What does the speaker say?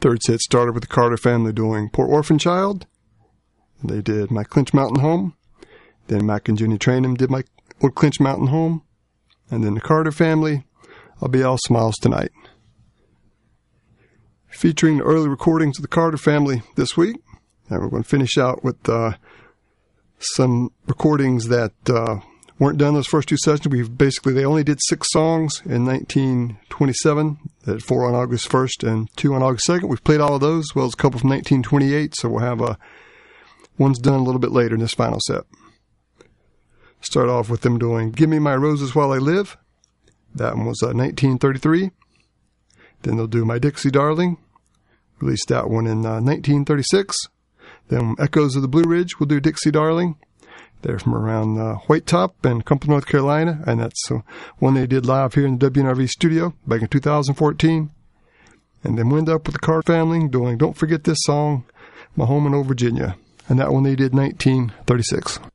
Third set started with the Carter Family doing Poor Orphan Child. They did My Clinch Mountain Home. Then Mac and Jenny Trainum did My Old Clinch Mountain Home. And then the Carter Family, I'll Be All Smiles Tonight. Featuring the early recordings of the Carter Family this week. And we're going to finish out with some recordings that weren't done those first two sessions. They only did 6 songs in 1927, 4 on August 1st and 2 on August 2nd. We've played all of those, as well as a couple from 1928, so we'll have one's done a little bit later in this final set. Start off with them doing Give Me My Roses While I Live. That one was 1933. Then they'll do My Dixie Darling. Released that one in 1936. Then Echoes of the Blue Ridge will do Dixie Darling. They're from around White Top and Cumberland, North Carolina, and that's one they did live here in the WNRV studio back in 2014. And then we end up with the Carter Family doing Don't Forget This Song, My Home in Old Virginia, and that one they did 1936.